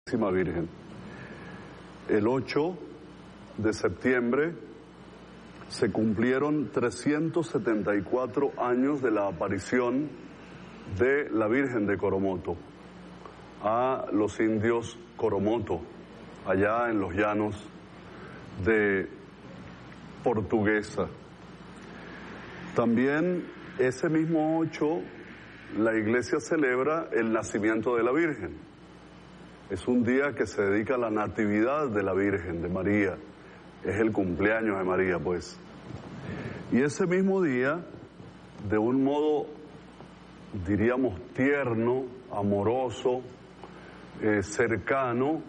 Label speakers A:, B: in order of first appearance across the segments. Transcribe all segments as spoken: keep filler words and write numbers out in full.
A: Virgen. El ocho de septiembre se cumplieron trescientos setenta y cuatro años de la aparición de la Virgen de Coromoto a los indios Coromoto, allá en los llanos de Portuguesa. También ese mismo ocho la iglesia celebra el nacimiento de la Virgen. Es un día que se dedica a la natividad de la Virgen, de María. Es el cumpleaños de María, pues. Y ese mismo día, de un modo, diríamos, tierno, amoroso, eh, cercano,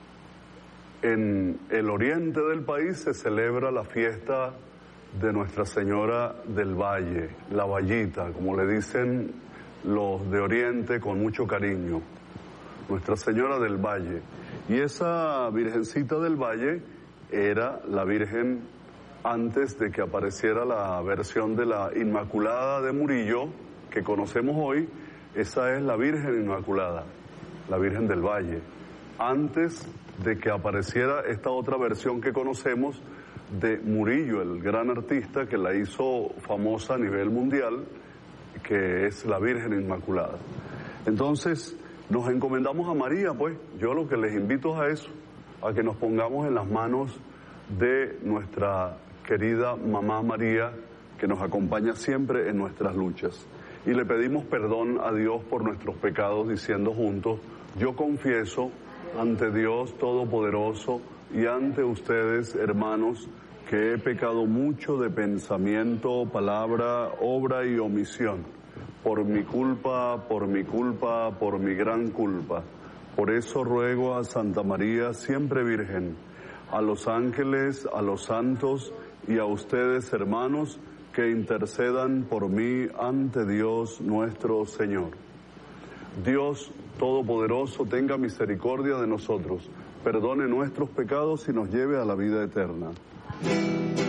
A: en el oriente del país se celebra la fiesta de Nuestra Señora del Valle, la Vallita, como le dicen los de Oriente con mucho cariño. Nuestra Señora del Valle. Y esa Virgencita del Valle era la Virgen antes de que apareciera la versión de la Inmaculada de Murillo que conocemos hoy. Esa es la Virgen Inmaculada, la Virgen del Valle, antes de que apareciera esta otra versión que conocemos de Murillo, el gran artista que la hizo famosa a nivel mundial, que es la Virgen Inmaculada. Entonces, nos encomendamos a María, pues. Yo lo que les invito es a eso, a que nos pongamos en las manos de nuestra querida mamá María, que nos acompaña siempre en nuestras luchas. Y le pedimos perdón a Dios por nuestros pecados, diciendo juntos: yo confieso ante Dios Todopoderoso y ante ustedes, hermanos, que he pecado mucho de pensamiento, palabra, obra y omisión. Por mi culpa, por mi culpa, por mi gran culpa. Por eso ruego a Santa María, siempre Virgen, a los ángeles, a los santos y a ustedes, hermanos, que intercedan por mí ante Dios nuestro Señor. Dios Todopoderoso tenga misericordia de nosotros, perdone nuestros pecados y nos lleve a la vida eterna.